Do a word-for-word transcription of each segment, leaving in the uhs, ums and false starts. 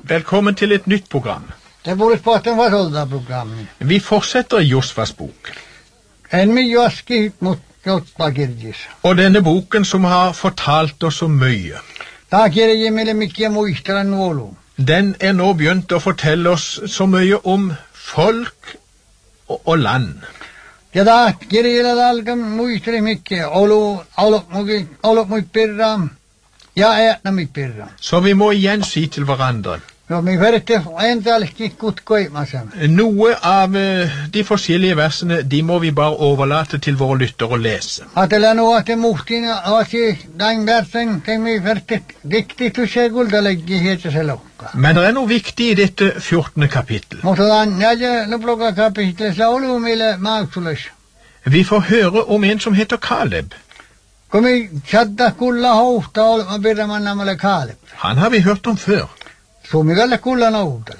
Velkommen til et nytt program. Det er både sporten for soldaterprogrammet. Vi fortsetter i Josvas bok. En mye aske ut mot Josva Kirgis. Og denne boken som har fortalt oss så mye. Da kirje mille mykje muistere enn vålo. Den er nå begynt å fortelle oss så mye om folk og, og land. Ja da kirje la dalgam muistere mykje. Olo, olo, olo mykje pirra. Ja, etna mykje pirra. Så vi må igjen si til hverandre. Ja, men verste en dalski godt koi masam. Noe av de forskjellige versene, de må vi bare overlate til våre lyttere å lese. At det er noe at det motine, og si, den versen, det er mye verste, viktig til seg guld, og legge helt seg lokka. Men det er noe viktig i dette fjortende kapittel. Måtte den, ja, nå plukka kapitlet, så olo mille magsulis. Vi får høre om en som heter Kaleb. Kom i, tjadda kulla hofta, og byrra man namale Kaleb. Han har vi hørt om før. Så mye alle kulla nådel.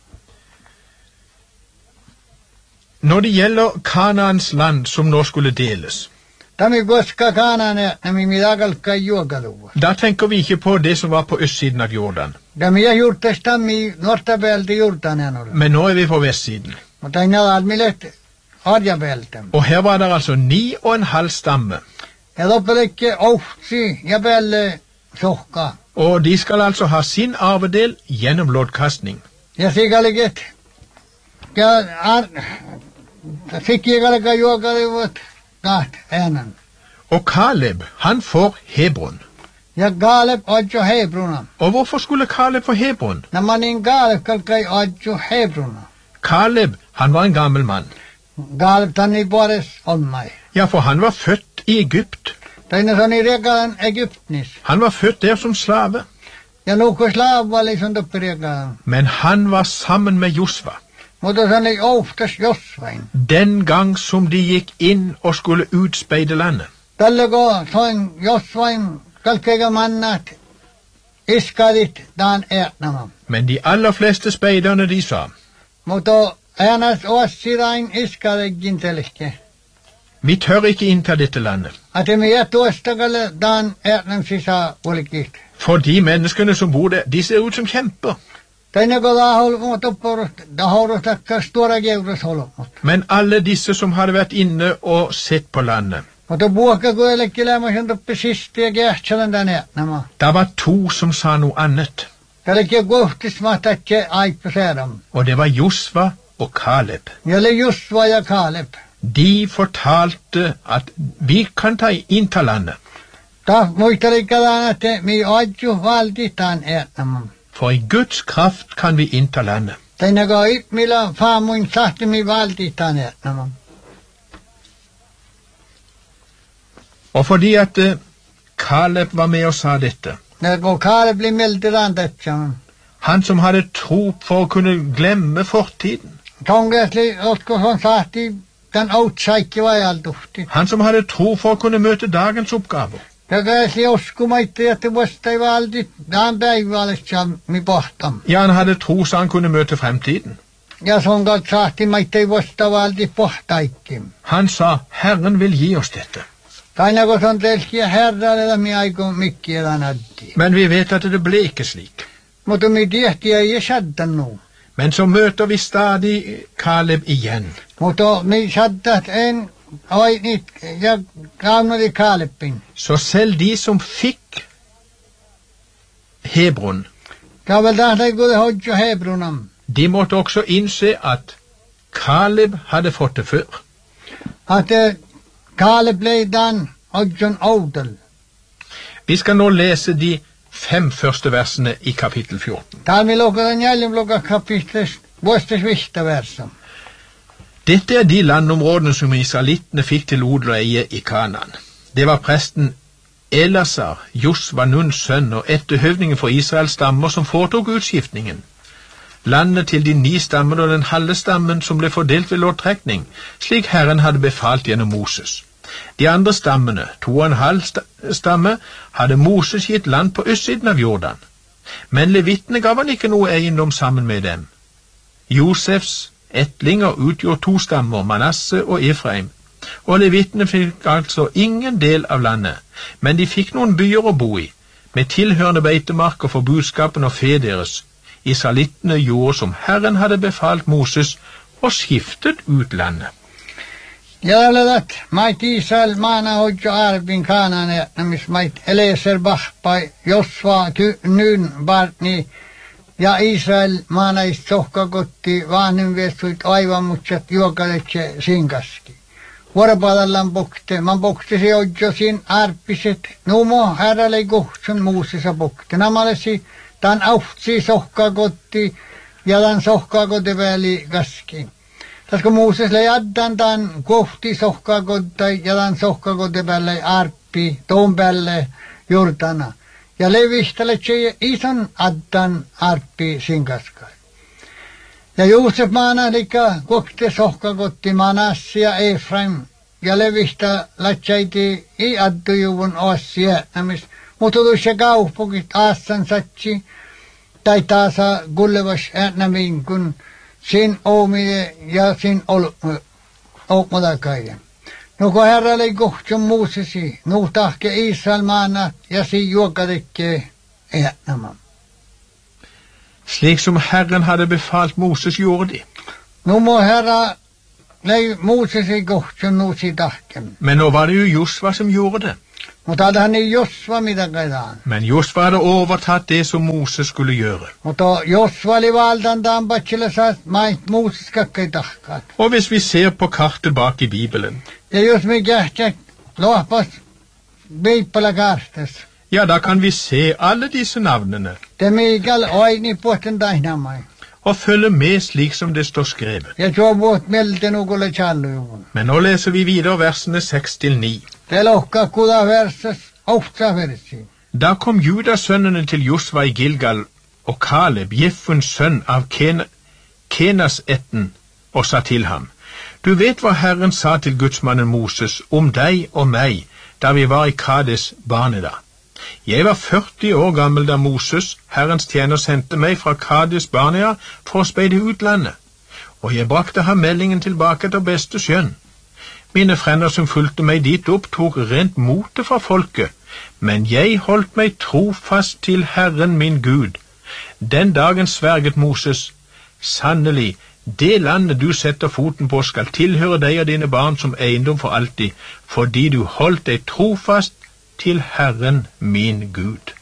Når det gjelder Kanaans land som nå skulle deles, da mi goska kanane, na mi midagalka jogadova. da tenker vi ikke på det som var på østsiden av Jordan. Da mi har gjort det stammi nortabelt i Jordan ennå. Men nå er vi på vestsiden. Og tegna almilet harjabeltem. Og her var det altså ni og en halv stamme. Jeg doppel ikke ofsi jabelle sokka. Og de skal altså ha sin arvedel gjennom loddkastning. Jeg sier alliget. Jeg er... Jeg fikk jeg alliget jogadova. Gat, enen. Og Kaleb, han får Hebron. Jeg galep adjo Hebrona. Og hvorfor skulle Kaleb få Hebron? Når man en galep kalkai adjo Hebrona. Kaleb, han var en gammel mann. Galep tann i bares om meg. Ja, for han var født i Egypt. Det er sånn i regaen Egyptnis. Han var født der som slave. Ja, noe slav var liksom oppe i regaen. Men han var sammen med Josva. Og det er sånn i oftest Josvein. Den gang som de gikk inn og skulle utspeide landet. Dalle gå sånn Josvein, kalkega mannat, iskarit dan etnama. Men de aller fleste speiderne de sa, Mutta enas åssirain iskaregin teliske. vi tør ikke innta dette landet. At det med et åstagale dan etnam sisa olikit. For de menneskene som bor der, de ser ut som kjemper. Tänne gå da hol mot oppor, da har du takka stora geures hol mot. Men alle disse som hadde vært inne og sett på landet, Og da boka gå eller ikke lemme kjent oppe siste jeg gjertjelen den etnama. det var to som sa noe annet. Det er ikke godt til smatt at ikke ei på serum. Og det var Josva og Kaleb. Gjelle just hva jeg Kaleb. De fortalte at vi kan ta innta landet. Da måtte ikke den at vi adjo valgte den etnama. For i Guds kraft kan vi innta landet. Tänne gå ut milla famun sahti mi valgte den etnama. Og fordi at uh, Kaleb var med og sa dette, Når går Kaleb blir meldet den dette. han som hadde tro for å kunne glemme fortiden, Tongesli otko sånn sahti den outsaike var alt ofte. han som hadde tro for å kunne møte dagens oppgaver, Det käsli osku maitte että vasta ei valdi dan päivällessä mi pohtam. ja, han hadde tro så han kunne møte fremtiden. Ja son gat sahti maitte ei vasta valdi pohtaikki. Han sa, Herren vil gi oss dette. Tänne go son telskiä herralle mi aiko mikki edan addi. Men vi vet at det ble ikke slik. Mutta mi tiehti ei saddan nu. Men så møter vi stadig Kaleb igjen. Mutta mi saddat en oi nyt ja kaunodi Kalebin. Så selv de som fikk Hebron, Det var vel tahta ei kuule hodjo Hebrunam. de måtte også innse at Kaleb hadde fått det før. At Kaleb blei dan hodjon oudel. Vi skal nå lese de fem første versene i kapittel fjorten. Täällä mi luka den jälleen luka kapitles vuostes vista versa. Dette er de landområdene som israelittene fikk til odel og eie i Kanaan. Det var presten Elasar, Josva Nuns sønn og etterhøvdingen for Israels stammer som foretok utskiftningen. Landet til de ni stammene og den halve stammen som ble fordelt ved lovtrekning, slik Herren hadde befalt gjennom Moses. De andre stammene, to og en halv stamme, hadde Moses gitt land på østsiden av Jordan. Men levittene gav han ikke noe eiendom sammen med dem. Josefs ettlinger utgjorde to stammer, Manasse og Efraim, og levittene fikk altså ingen del av landet, men de fikk noen byer å bo i, med tilhørende beitemarker for budskapen og fe deres, israelittene gjorde som Herren hadde befalt Moses, og skiftet ut landet. Jalalat mait Israel maana hodjo arbin kaanane namis mait Eleser bahpai Josva nyn bartni ja Israel maana istohka kotti vaanin vestuit aivan mutsat juokaletse sinkaski. Vuoropadallaan bokte, man bokte se hodjo sin arpiset, numo herralle kuhtsun muusissa bokte. Namalesi tan auhtsi sohka kotti ja tan sohka kotti pääli kaski. Tasko Mooses lei addan tämän kohti sohkakodtai ja tämän sohkakodin päälle arppi tuon päälle jordana. Ja levistele tjei ison addan arppi sinkaskai. Ja Joosef maana lika kohti sohkakotti Manassi ja Efraim ja levistä lätsäiti i addujuvun ossi jättämis. Mutta tuossa kauppukit aassan satsi tai taasa kullevas jättämiin kun sin omie ja sin olmodakaiden. No kun herralle kohtsun Moosesi, nu tahke Israel maana ja si juokadekke äänämään. Slik som Herren hadde befalt Moses gjorde de. Nu må herra lei Moosesi kohtsun nu si tahken. Men nå var det jo Josva som gjorde det. Mutta hadde han i Josva mitä kaidaan. Men Josva hadde overtatt det som Moses skulle gjøre. Mutta Josva oli valdan tämän patsille saat mait Mooses kakkai tahkaat. Og hvis vi ser på kartet bak i Bibelen, Ja jos me kähtsä lohpas viippala karstas. ja, da kan vi se alle disse navnene, Te Mikael oini puhten tainamai. og følge med slik som det står skrevet. Ja tuo vuot melte nukulle challuun. Men nå leser vi videre versene seks til ni. Te lohka kuda versas ohtsa versi. Da kom Judas-sønnene til Josva i Gilgal, og Kaleb, Jefuns sønn av Ken Kenas-etten, og sa til ham: Du vet hva Herren sa til gudsmannen Moses om deg og meg, da vi var i Kades Barneda. Jeg var førti år gammel da Moses, Herrens tjener, sendte meg fra Kades Barnea for å speide ut landet, og jeg brakte ham meldingen tilbake etter beste skjønn. Mine frenner som fulgte meg dit opp, tok rent mote fra folket, men jeg holdt meg trofast til Herren min Gud. Den dagen sverget Moses: Sannelig, det landet du setter foten på skal tilhøre deg og dine barn som eiendom for alltid, fordi du holdt deg trofast til Herren min Gud.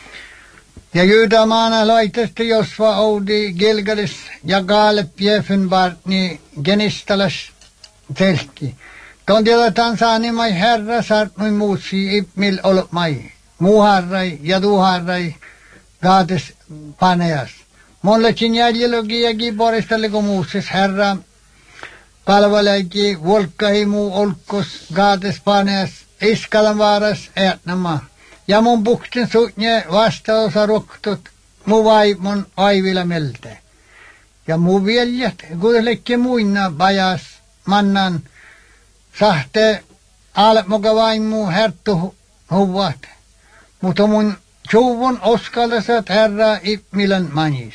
Ja Juda maana laitesti Josva oudi Gilgalis ja Kaleb Jefun bartni Genistalas telki. Ton tiedetään saani mai herra sartnui muusi ipmil olot mai. Muuharrai ja tuharrai Kades Paneas. Mollekin jäljelogi ja giboristalleko Mooses herra palveleiki volkkahimu olkos Kades Paneas iskalan vaaras äänämä. Ja mun buktin suutne vastaosa roktut mu vaimon aivilla melte. Ja mu veljet kuitenkin muina bajas mannan sahte alet muka vaimu herttu huvat. Mutta mun suvun oskaltasat herra ipmilan manis.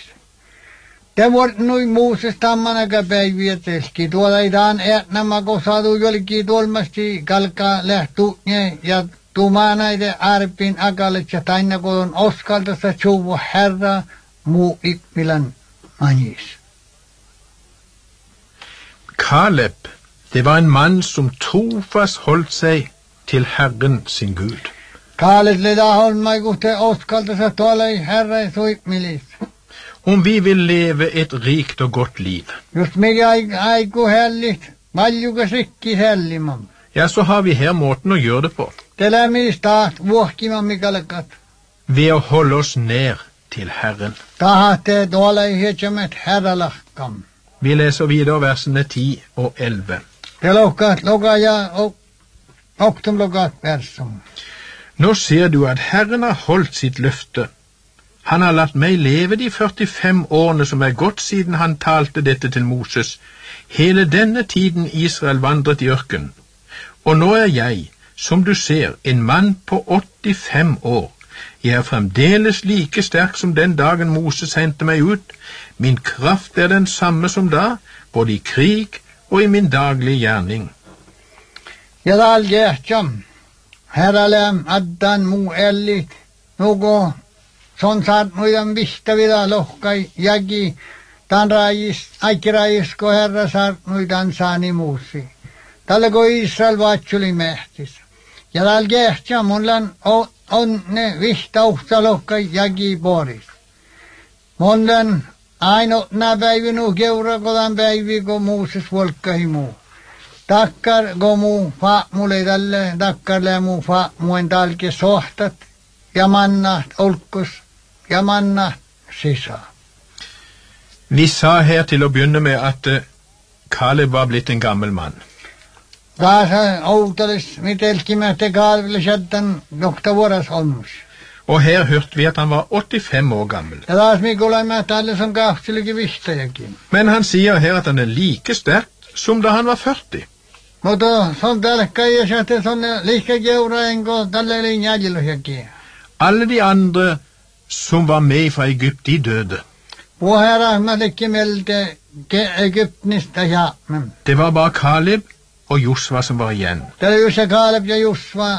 Te vuortnui Mooses tammanaga päiviä telki. Tuolla ei taan äänämä, kun saatu jollekin tuolmasti kalkaa lähtuutne ja tumaanaide arpin akaletsä taina kun oskaltasat suvu herra mu ipmilan manis. Kaleb, det var en mann som trofast holdt seg til Herren sin Gud. Kaleb leda holmai kuhte oskaltasat tuolla ei herra suipmilis. Om vi vil leve et rikt og godt liv, Just mikä aiku hellit, valjuka sikki hellimam. ja, så har vi her måten å gjøre det på, Telämistaat vuohkima mikalkat. ved å holde oss ned til Herren. Tahatte tuolla ei hietsämet herralahkam. Vi leser videre versene ti og elleve. Te lohkaat loka ja oktum lokaat versum. Nå ser du at Herren har holdt sitt løfte. Han har latt meg leve de førtifem årene som er gått siden han talte dette til Moses, hele denne tiden Israel vandret i ørken. Og nå er jeg, som du ser, en mann på åttifem år. Jeg er fremdeles like sterk som den dagen Moses hentet meg ut. Min kraft er den samme som da, både i krig og i min daglige gjerning. Ja tal jähtsam. Herralem addan mu ellit. Nugo son saat muiden vihta vida lohkai jagi tan rajis, äikki rajis, kun herra saat muiden saani muusi. Tällä kun Israel vaatsuli mehtis. Ja täällä kehtsä mulla on, on ne vihta uhta lohkai jagi boris. Mulla ainoa nää päivin u keura kodan päivi, kun muusis volkkahi muu. Takkar kun muu faa mulle tälle, takkarle muu faa muun talke sohtat. Ja mannaht olkus, ja mannaht sisään. Vi sa her til å begynne med at uh, Kaleb var blitt en gammel mann. Kaasa outelis mitelkimähte Kaleville sätten nokta vuoras olmus. Og her hørte vi at han var åttifem år gammel. Ja taas Mikolaimme alle som kahtsilegi vihtajakin. Men han sier her at han er like sterk som da han var førti. Mutta son tälkkä ja sätte son liikka keuraenko tälle linjajilujakin. Alle de andre som var med fra Egypt, de døde. Og her Ahmadekki meldte Egyptnista jaamen. Det var bare Kaleb og Josva som var igjen. Det er jo se Kaleb ja Josva,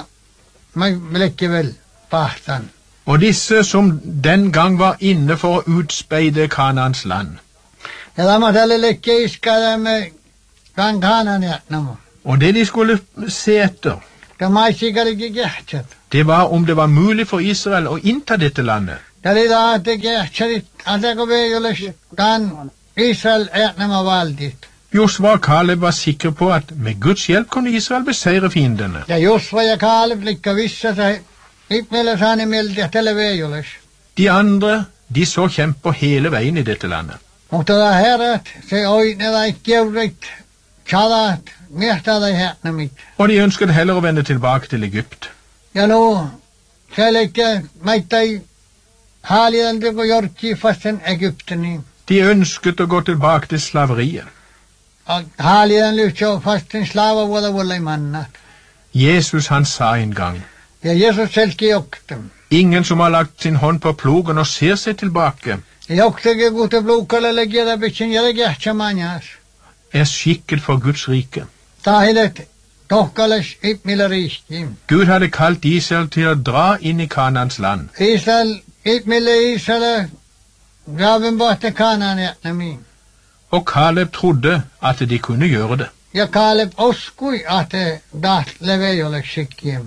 melekki vel pahtan. Og disse som den gang var inne for å utspeide Kanaans land. Ja tämä tälle lekke iskade med kan Kanaan jäätnamo. Og det de skulle se etter, Det maisikalikin kehtsät. det var om det var mulig for Israel å innta dette landet. Täli taate kehtsärit, atako veijoles kan Israel jäätnama valtit. Josva og Kaleb var sikre på at med Guds hjelp kunne Israel beseire fiendene. Ja Josva ja Kaleb likka vissa sai ipmeillä saani mieltä tälle veijoles. De andre, de så kjemper hele veien i dette landet. Mutta tämä herrat, se oine tai keurit, chadat, miehtada jäätnamit. Og de ønsket heller å vende tilbake til Egypt. Ja nu, se leikke maittai haalielti kun jorkki fasten Egypteni. De ønsket å gå tilbake til slaveriet. Haalielen lyhtsä fasten slava vuoda vuolla mannat. Jesus han sa en gang, Ja Jesus selki joktem. ingen som har lagt sin hånd på plogen og ser seg tilbake, Joktege gute blukkalle legiada bitsin jälke jähtsä manjas. er skikket for Guds rike. Tahilet tohkales ipmillä riiski. Gud hadde kalt Israel til å dra inn i Kanaans land. Israel, ipmille Israel, gaven bahte Kanaan jäätnami. Og Kaleb trodde at de kunne gjøre det. Ja Kaleb uskui, että daht levei ole sikkiem.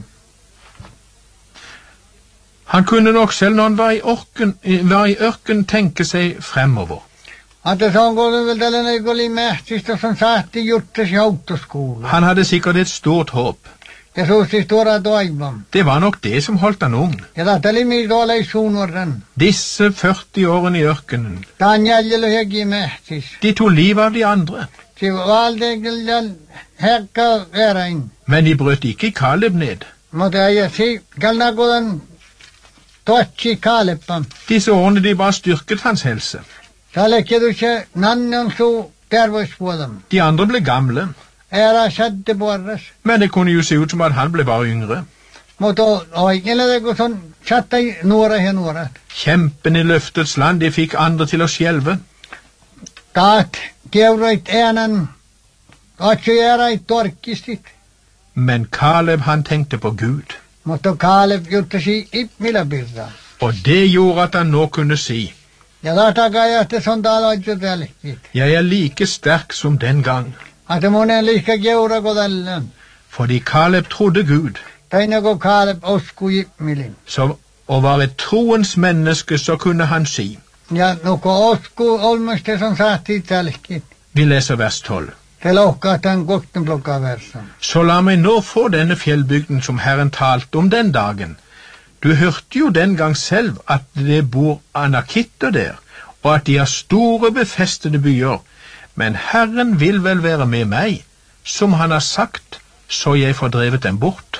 Han kunne nok selv når han var i, orken, var i ørken tenke seg fremover. Että se on kuitenkin tällainen, kun oli mähtistä, som saatti juttus i autoskola. Han hadde sikkert et stort håp. Ja suusti stora toivon. Det var nok det som holdt han ung. Ja tahteli mi tuolla i suunvarren. Disse førti årene i ørkenen, Taan jäljellä hegi mähtis. de tog liv av de andre. Se valde kyllä herkka veräin. Men de brøt ikke Kaleb ned. Mutta ja si kalna kudan tuotsi Kaleppan. Disse årene de bare styrket hans helse. Tällekin se nannon suu terveyspuolem. De andre ble gamle, Ära sadde porras. men det kunne jo se ut som at han ble bare yngre. Mutta oikein kun on satta nuora ja nuorat. Kjempen i løftets land, de fikk andre til å skjelve. Taat keuroit äänen. Katsi eräit torkkistit. Men Kaleb han tenkte på Gud. Mutta Kaleb juttasi ipmillä pirraa. Og det gjorde at han nå kunne si, Ja taatakaa että se on taloittu tällekin. jeg er like sterk som den gang. Että monen liikka keura kun tällä. Fordi Kaleb trodde Gud, Taina kun Kaleb uskui ipmilin. så å være et troens menneske, så kunne han si. Ja nu kun uskuu olmasta se on saatti tällekin. Vi leser vers tolv. Se lohkaa tämän koktenblokkaa versan. Så la meg nå få denne fjellbygden som Herren talte om den dagen. Du hørte jo den gang selv at det bor anakitter der, og at de har store befestede byer. Men Herren vil vel være med meg, som han har sagt, så jeg får drevet dem bort.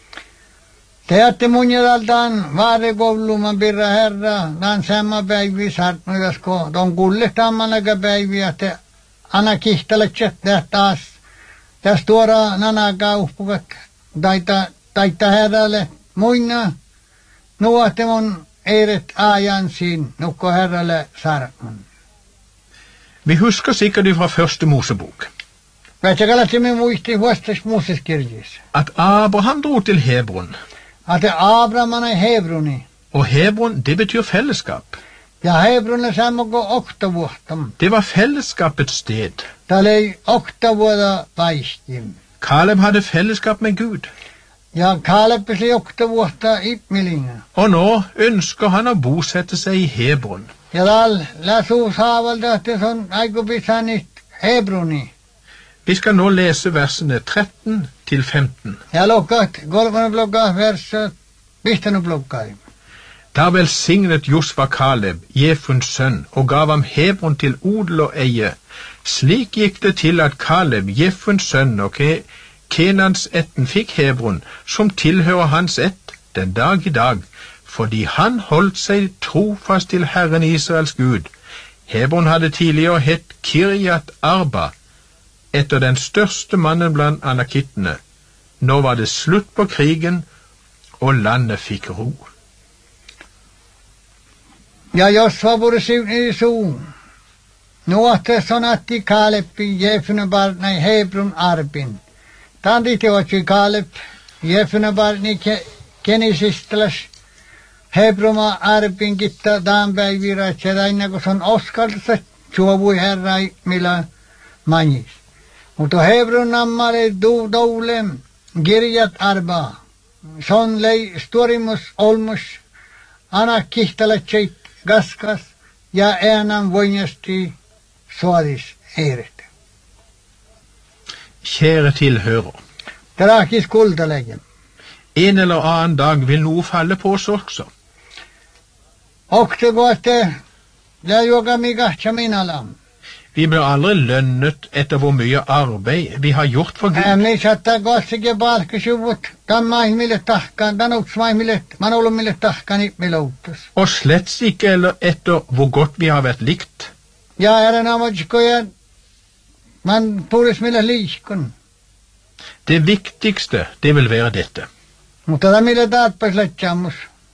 Teatte munjadaltaan vaarikouluman pirra herra, naan samma päivi sartnujasko, ton kullistammanaga päivi, että anna kihtaletset taas. Täs tuora nanakaa uhpukat, taita, taita herralle muina, nuotte mun eiret ajan siin, nukko herralle sartman. Vi husker sikkert fra første Mosebok Väitsäkalatti me muisti vastas Moses kirjis. at Abraham dro til Hebron, Att Abraham är Hebroni. Og Hebron, det betyr fellesskap. Ja Hebron er samme gå okta vuotta. Det var fellesskapets sted. Täällä ei okta vuoda vaistim. Kaleb hadde fellesskap med Gud. Ja Kaleb pesi okta vuotta ipmilinga. Og nå ønsker han å bosette seg i Hebron. Ja täällä läsuus haavalta, että se on aika pisanit Hebroni. Vi skal nå lese versene tretten til femten. Ja lukkat, kolmannen blokka, verset, pistänyt blokkai. Der velsignet Josva Kaleb, Jefuns sønn, og gav ham Hebron til odel og eie. Slik gikk det til at Kaleb, Jefuns sønn, og Ke Kenans etten fikk Hebron, som tilhører hans ett, den dag i dag, fordi han holdt seg trofast til Herren Israels Gud. Hebron hadde tidligere hett Kirjat Arba, etter den største mannen blant anakittene. Nå var det slutt på krigen, og landet fikk ro. Ja Josva borde sivni suun. Nuotte sonatti Kaleppi Jefune barnai Hebron Arbin. Tanditi otsi Kalep Jefune barni Kenisistelas Hebroma Arbin gitta daanpäivira, että se aina kun se on oskalta suovui herrai millä manis. Mutta Hebron nammare du doulem Kirjat Arba. Se on lei storimus olmus anakkihtalatsit gaskas ja äänan voinjasti suodis eiret. Kjære tilhører, Terakis kultalegem. en eller annen dag vil noe falle på oss også. Okte gåte la joka migahtsa minalam. Vi blir aldri lønnet etter hvor mye arbeid vi har gjort for Gud. Ämni satta gossike palkkisuvut. Tämän maihmille tahkaan, tämän uks maihmille, manolumille tahkaan ipmiloutus. Og slett ikke eller etter hvor godt vi har vært likt. Ja eren amatskoja, man puris mille liiskun. Det viktigste, det vil være dette. Mutta tämä mille taatpaslatjammus.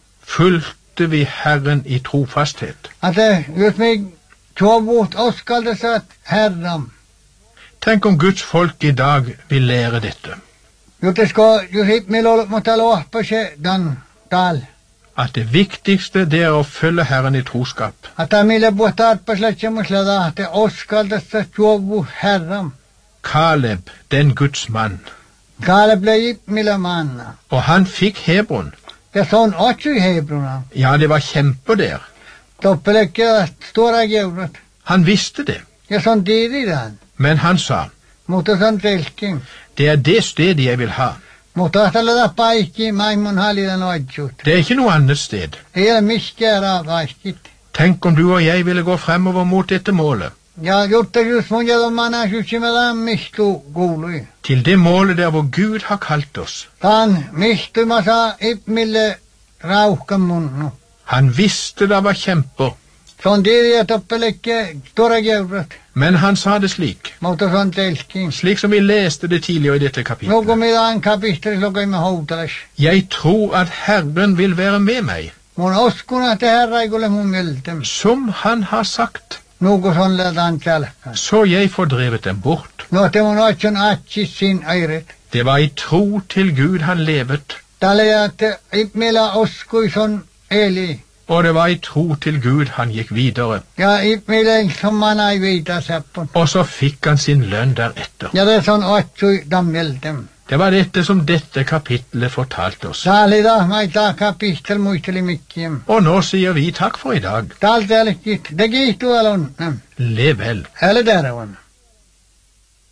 Fulgte vi Herren i trofasthet. Ate, jos me tuovuut oskaltasat herram. Tenk om Guds folk i dag vil lære dette. Jotesko, jos ipmilol, mutta lohpase dan tal. At det viktigste, det er å følge Herren i troskap. Ata mille puhut taatpaslatjammus ladahte oskaltasat tuovu herram. Kaleb, den Guds mann. Kaleb le ipmille manna. Og han fikk Hebron. Ja se on otsi Hebrona. Ja, det var kjemper der. Toppelekkiä stora geurot. Han visste det. Ja se on tiiridan. Men han sa, Mutta se on telkin. det er det stedet jeg vil ha. Mutta ahtallada paikki maimun halidan oitsut. Det er ikke noe annet sted. Ei ole miskään vaikkit. Tenk om du og jeg ville gå fremover mot dette målet. Ja juttajus mun jadon sysimelään mihtu kuului. Til det målet der hvor Gud har kalt oss. Tan mihtumasa ipmille rauhkan munnu. Han visste det var kjemper, Se on tiiriä toppelekkiä stora geurot. men han sa det slik, Mutta se on telkin. slik som vi leste det tidligere i dette kapitlet. Nuku mitään kapisteri lukimme houtalas. Jeg tror at Herren vil være med meg, Mun oskun, että herra ei kuule mun mieltem. som han har sagt, Nuku se on ledan tälkään. så jeg får drevet dem bort. No te mun otsun atsis sin airet. Det var i tro til Gud han levet, Tälle ja te ipmillä oskui son eli. og det var i tro til Gud han gikk videre. Ja ipmillä som man ei viita seppon. Og så fikk han sin lønn deretter. Ja det son otsui dammeltem. Det var dette som dette kapitlet fortalte oss. Saalida maita kapistel muisteli mikkiem. Og nå sier vi takk for i dag. Taltelkit, det kiihtuu alon. Lev vel. Älä täällä on.